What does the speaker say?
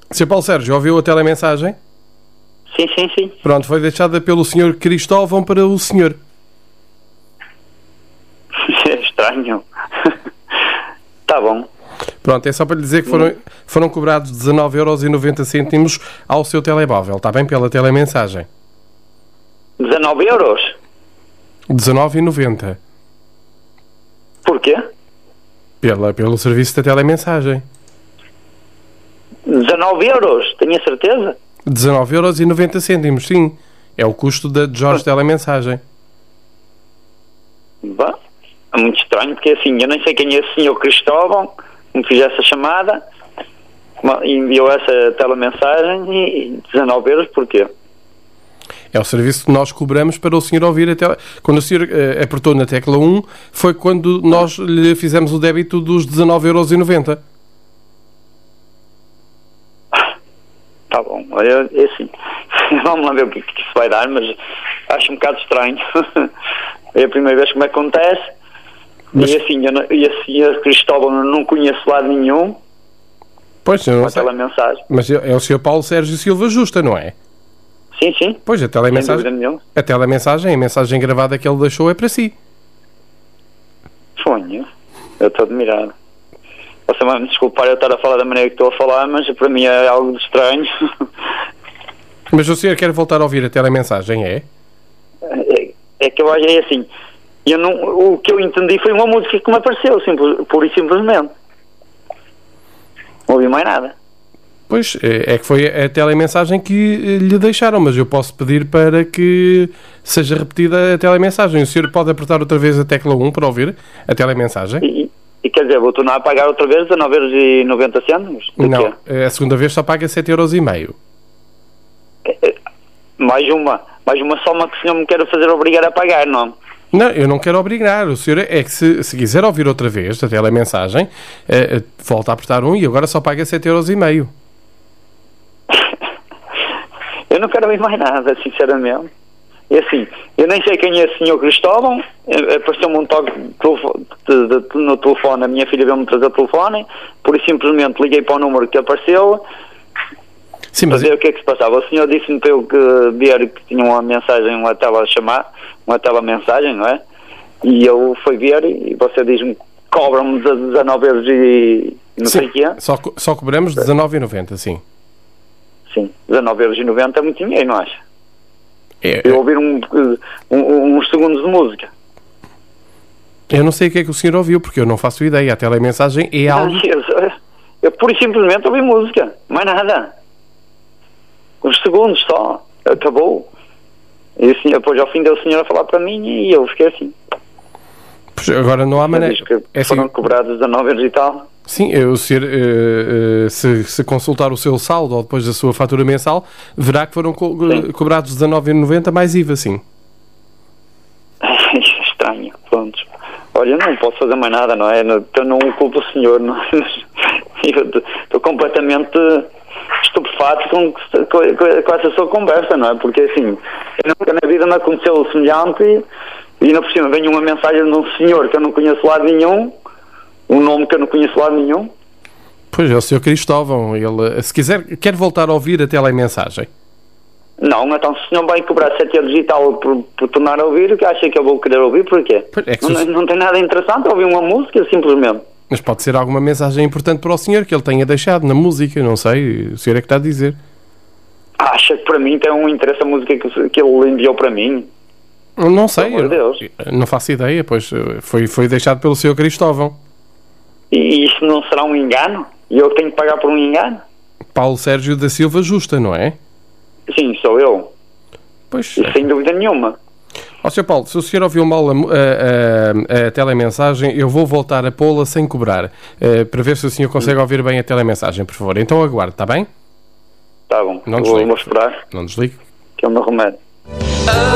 Sr. Paulo Sérgio, ouviu a telemensagem? Sim. Pronto, foi deixada pelo Sr. Cristóvão para o senhor. É estranho. Tá bom. Pronto, é só para lhe dizer que foram cobrados 19,90€ ao seu telemóvel, está bem? Pela telemensagem. 19 euros? 19,90. Porquê? Pelo serviço da telemensagem. 19 euros? Tenho a certeza? 19,90€, sim. É o custo da Jorge Telemensagem. Bom, é muito estranho, porque assim, eu nem sei quem é esse senhor Cristóvão, que me fez essa chamada, enviou essa telemensagem e 19 euros, porquê? É o serviço que nós cobramos para o senhor ouvir a Quando o senhor apertou na tecla 1, foi quando nós lhe fizemos o débito dos 19,90€. Tá bom, olha, é assim. Vamos lá ver o que isso vai dar, mas acho um bocado estranho. É a primeira vez que me acontece. Mas... E assim, a Cristóvão não conheço lado nenhum. Pois, eu não sei. Mensagem. Mas é o Sr. Paulo Sérgio Silva Justa, não é? Sim. Pois, a telemensagem, a mensagem gravada que ele deixou é para si. Sonho. Eu estou admirado. Você vai me desculpar eu estar a falar da maneira que estou a falar, mas para mim é algo de estranho. Mas o senhor quer voltar a ouvir a telemensagem, é? É que eu acho assim, o que eu entendi foi uma música que me apareceu, pura e simplesmente. Não ouvi mais nada. Pois, é que foi a telemensagem que lhe deixaram, mas eu posso pedir para que seja repetida a telemensagem. O senhor pode apertar outra vez a tecla 1 para ouvir a telemensagem? E quer dizer, vou tornar a pagar outra vez 19,90€? Não, a segunda vez só paga 7,5€. Mais uma soma que o senhor me quer fazer obrigar a pagar, não? Não, eu não quero obrigar. O senhor é que se quiser ouvir outra vez a telemensagem, volta a apertar 1 e agora só paga 7,5€. Eu não quero ouvir mais nada, sinceramente. E assim, eu nem sei quem é esse senhor Cristóvão, apareceu-me um toque no telefone, a minha filha veio-me trazer o telefone, por isso simplesmente liguei para o número que apareceu, sim, para ver o que é que se passava. O senhor disse-me para eu ver que tinha uma mensagem, uma telemensagem, não é? E eu fui ver e você diz-me, cobram-me 19€ e não sei o que é. Só cobramos 19,90€, sim. Sim, 19,90€ é muito dinheiro, não acha? Eu ouvir uns segundos de música. Eu não sei o que é que o senhor ouviu, porque eu não faço ideia. A telemensagem é algo... Eu pura e simplesmente ouvi música, mais nada. Uns segundos só, acabou. E assim, depois ao fim deu o senhor a falar para mim e eu fiquei assim. Pois agora não há maneira. Foram cobrados 19€ e tal. Sim, o senhor, se consultar o seu saldo ou depois da sua fatura mensal, verá que foram cobrados 19,90€ mais IVA, sim. Estranho, pronto. Olha, eu não posso fazer mais nada, não é? Eu não culpo o senhor, não é? Eu estou completamente estupefato com essa sua conversa, não é? Porque assim, nunca na vida me aconteceu semelhante e ainda por cima vem uma mensagem de um senhor que eu não conheço lado nenhum, um nome que eu não conheço lado nenhum. Pois é, o Sr. Cristóvão, ele, se quiser, quer voltar a ouvir a telemensagem? Não, então se o senhor vai cobrar 7€ e tal por tornar a ouvir, o que acha que eu vou querer ouvir? Porquê? Não tem nada interessante ouvir uma música, simplesmente. Mas pode ser alguma mensagem importante para o senhor que ele tenha deixado na música, não sei, o senhor é que está a dizer. Acha que para mim tem um interesse a música que ele enviou para mim? Não sei, não faço ideia, pois foi deixado pelo Sr. Cristóvão. E isso não será um engano? E eu tenho que pagar por um engano? Paulo Sérgio da Silva Justa, não é? Sim, sou eu. Pois. E sem dúvida nenhuma. Ó Sr. Paulo, se o senhor ouviu mal a telemensagem, eu vou voltar a pô-la sem cobrar, para ver se o senhor consegue ouvir bem a telemensagem, por favor. Então aguarde, está bem? Está bom, Não vou esperar. Não desligue. Que é o meu remédio.